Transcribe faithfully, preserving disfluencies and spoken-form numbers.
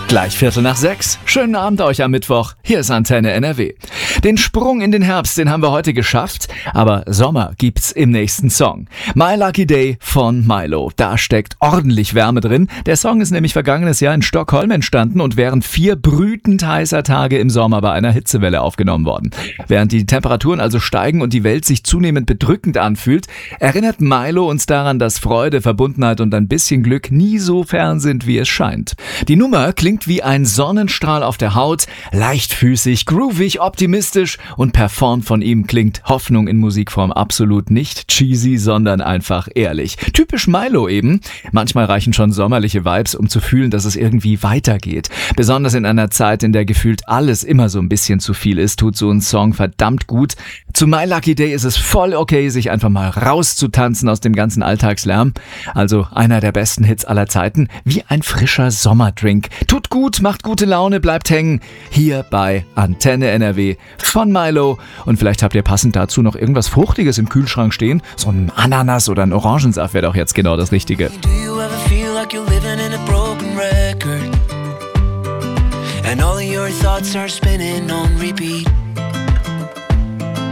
Gleich Viertel nach sechs. Schönen Abend euch am Mittwoch. Hier ist Antenne N R W. Den Sprung in den Herbst, den haben wir heute geschafft, aber Sommer gibt's im nächsten Song. My Lucky Day von Milo. Da steckt ordentlich Wärme drin. Der Song ist nämlich vergangenes Jahr in Stockholm entstanden und während vier brütend heißer Tage im Sommer bei einer Hitzewelle aufgenommen worden. Während die Temperaturen also steigen und die Welt sich zunehmend bedrückend anfühlt, erinnert Milo uns daran, dass Freude, Verbundenheit und ein bisschen Glück nie so fern sind, wie es scheint. Die Nummer klingt wie ein Sonnenstrahl auf der Haut, leichtfüßig, groovig, optimistisch und performt von ihm klingt Hoffnung in Musikform absolut nicht cheesy, sondern einfach ehrlich. Typisch Milo eben. Manchmal reichen schon sommerliche Vibes, um zu fühlen, dass es irgendwie weitergeht. Besonders in einer Zeit, in der gefühlt alles immer so ein bisschen zu viel ist, tut so ein Song verdammt gut. Zu My Lucky Day ist es voll okay, sich einfach mal rauszutanzen aus dem ganzen Alltagslärm. Also einer der besten Hits aller Zeiten, wie ein frischer Sommerdrink. Tut gut, macht gute Laune, bleibt hängen. Hier bei Antenne N R W von Milo. Und vielleicht habt ihr passend dazu noch irgendwas Fruchtiges im Kühlschrank stehen. So ein Ananas oder ein Orangensaft wäre doch jetzt genau das Richtige. Do you ever feel like you're living in a broken record? And all of your thoughts are spinning on repeat.